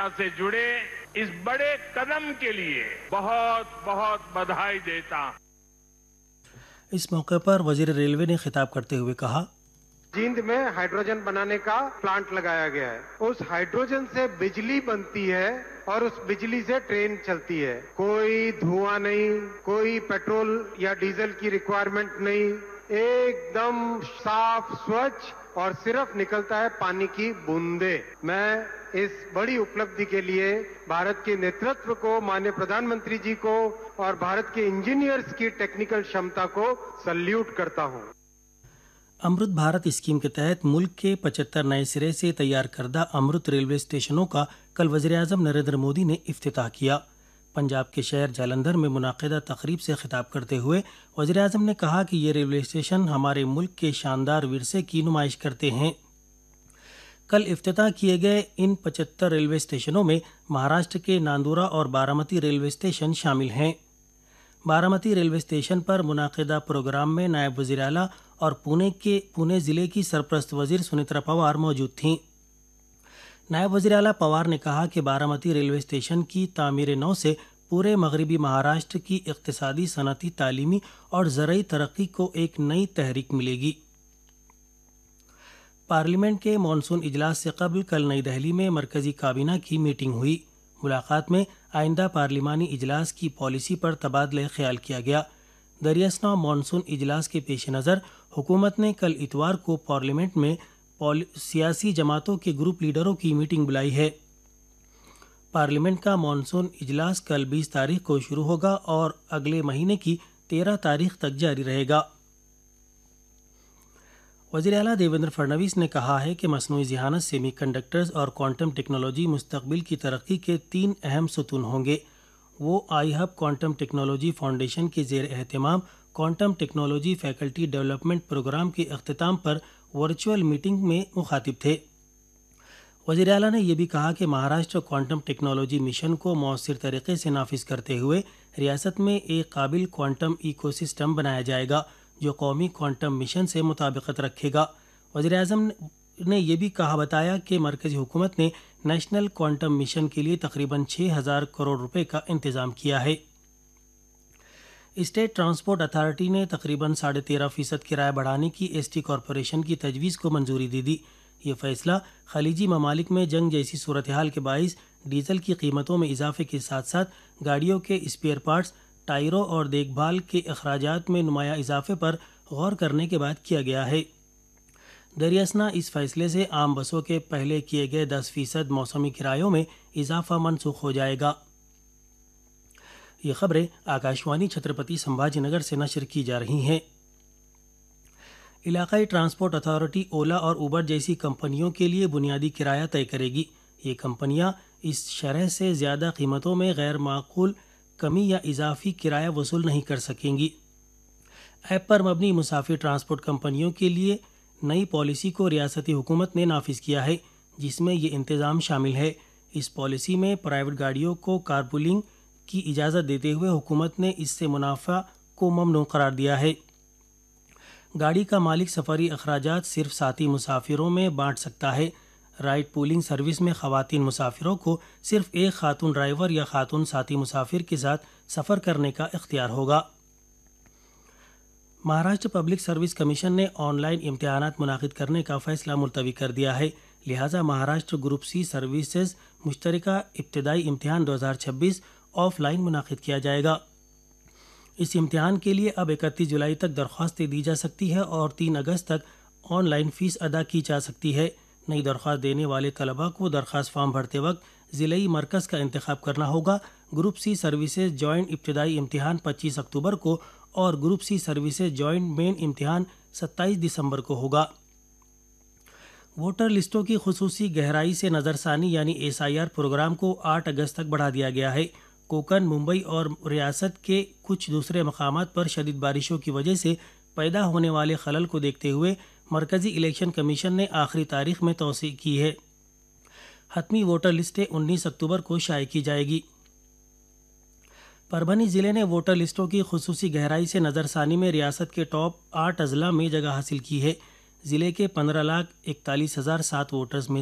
से जुड़े इस बड़े कदम के लिए बहुत बहुत बधाई देता हूं। इस मौके पर वजीर रेलवे ने खिताब करते हुए कहा, जींद में हाइड्रोजन बनाने का प्लांट लगाया गया है। उस हाइड्रोजन से बिजली बनती है और उस बिजली से ट्रेन चलती है। कोई धुआं नहीं, कोई पेट्रोल या डीजल की रिक्वायरमेंट नहीं, एकदम साफ स्वच्छ और सिर्फ निकलता है पानी की बूंदे। मैं इस बड़ी उपलब्धि के लिए भारत के नेतृत्व को, माननीय प्रधानमंत्री जी को और भारत के इंजीनियर्स की टेक्निकल क्षमता को सल्यूट करता हूं। अमृत भारत स्कीम के तहत मुल्क के 75 नए सिरे से तैयार करदा अमृत रेलवे स्टेशनों का कल वज़ीर-ए-आज़म नरेंद्र मोदी ने इफ्तिताह किया। पंजाब के शहर जालंधर में मुनाकिदा तकरीब से खिताब करते हुए वज़ीर-ए-आज़म ने कहा कि ये रेलवे स्टेशन हमारे मुल्क के शानदार विरसे की नुमाइश करते हैं। कल इफ्तिताह किए गए इन 75 रेलवे स्टेशनों में महाराष्ट्र के नांदुरा और बारामती रेलवे स्टेशन शामिल हैं। बारामती रेलवे स्टेशन पर मुनाकिदा प्रोग्राम में नायब वज़ीर आला और पुणे ज़िले की सरपरस्त वज़ीर सुनित्रा पवार मौजूद थीं। नायब वज़ीर आला पवार ने कहा कि बारामती रेलवे स्टेशन की तामीर नौ से पूरे मगरबी महाराष्ट्र की इक़्तिसादी, सनती, तालीमी और ज़रई तरक्की को एक नई तहरीक मिलेगी। पार्लियामेंट के मानसून इजलास से कबल कल नई दिल्ली में मरकज़ी काबीना की मीटिंग हुई। मुलाकात में आइंदा पार्लिमानी इजलास की पॉलिसी पर तबादला ख्याल किया गया। दरियासना मानसून इजलास के पेश नज़र हुकूमत ने कल इतवार को पार्लियामेंट में सियासी जमातों के ग्रुप लीडरों की मीटिंग बुलाई है। पार्लियामेंट का मानसून इजलास कल 20 तारीख को शुरू होगा और अगले महीने की 13 तारीख तक जारी रहेगा। वज़ीर आला देवेंद्र फडणवीस ने कहा है कि मसनूई ज़हानत, सेमी कंडक्टर्स और क्वांटम टेक्नोलॉजी मुस्तकबिल की तरक्की के 3 अहम सतून होंगे। वो आई हब क्वांटम टेक्नोलॉजी फाउंडेशन के ज़ेर एहतमाम quantum technology faculty development programme के अख्तिताम पर वर्चुअल मीटिंग में मुखातिब थे। वज़ीर आला ने यह भी कहा कि महाराष्ट्र क्वांटम टेक्नोलॉजी मिशन को मौसर तरीके से नाफिज करते हुए रियासत में एक काबिल क्वांटम इकोसिस्टम बनाया जाएगा जो कौमी क्वांटम मिशन से मुताबिकत रखेगा। वज़ीर-ए-आज़म ने यह भी बताया कि मरकज़ी हुकूमत ने नेशनल क्वांटम मिशन के लिए तकरीबन 6,000 करोड़ रुपए का इंतज़ाम किया है। स्टेट ट्रांसपोर्ट अथॉरिटी ने तकरीबन 13.5% किराया बढ़ाने की एसटी कॉरपोरेशन की तजवीज़ को मंजूरी दे दी। ये फैसला खलीजी ममालिक में जंग जैसी सूरत हाल के बाइस डीजल की कीमतों में इजाफे के साथ साथ गाड़ियों के स्पेयर पार्ट्स, टायरों और देखभाल के अखराजात में नुमाया इजाफे पर गौर करने के बाद किया गया है। दरियासना इस फैसले से आम बसों के पहले किए गए 10% मौसमी किरायों में इजाफा मनसूख हो जाएगा। ये खबरें आकाशवाणी छत्रपति संभाजीनगर से नशर की जा रही हैं। इलाकाई ट्रांसपोर्ट अथॉरिटी ओला और उबर जैसी कंपनियों के लिए बुनियादी किराया तय करेगी। ये कंपनियां इस शरह से ज़्यादा कीमतों में गैर माकूल कमी या इजाफी किराया वसूल नहीं कर सकेंगी। ऐप पर मबनी मुसाफिर ट्रांसपोर्ट कंपनियों के लिए नई पॉलिसी को रियासती हुकूमत ने नाफिज किया है, जिसमें ये इंतज़ाम शामिल है। इस पॉलिसी में प्राइवेट गाड़ियों को कारपूलिंग की इजाज़त देते हुए हुकूमत ने इससे मुनाफा को ममनू करार दिया है। गाड़ी का मालिक सफरी अखराजात सिर्फ साथी मुसाफिरों में बांट सकता है। राइड पूलिंग सर्विस में ख़वातीन मुसाफिरों को सिर्फ एक खातून ड्राइवर या खातून साथी मुसाफिर के साथ सफ़र करने का इख्तियार होगा। महाराष्ट्र पब्लिक सर्विस कमीशन ने ऑनलाइन इम्तिहानात मुनाकिद करने का फ़ैसला मुलतवी कर दिया है। लिहाजा महाराष्ट्र ग्रुप सी सर्विसेज मुश्तरका इब्तदाई इम्तिहान 2026 ऑफलाइन मुनाकिद किया जाएगा। इस इम्तिहान के लिए अब 31 जुलाई तक दरख्वास्तें दी जा सकती है और 3 अगस्त तक ऑनलाइन फ़ीस अदा की जा सकती है। नई दरख्वास्त देने वाले तलबा को दरख्वास्त फॉर्म भरते वक्त ज़िलाई मरकज़ का इंतखाब करना होगा। ग्रुप सी सर्विसेज जॉइंट इब्तदाई इम्तिहान 25 अक्टूबर को और group C services joint main इम्तिहान 27 दिसंबर को होगा। वोटर लिस्टों की खुसूसी गहराई से नज़रसानी यानी SIR प्रोग्राम को 8 अगस्त तक बढ़ा दिया गया है। कोकन, मुंबई और रियासत के कुछ दूसरे मकामात पर शदीद बारिशों की वजह से पैदा होने वाले खलल को देखते हुए मरकज़ी इलेक्शन कमीशन ने आखिरी तारीख में तौसीह की है। हतमी वोटर लिस्टें 19 अक्टूबर को शाये की जाएगी। परभनी ज़िले ने वोटर लिस्टों की खुसूसी गहराई से नज़रसानी में रियासत के टॉप 8 अजला में जगह हासिल की है। ज़िले के 15,41,007 वोटर्स में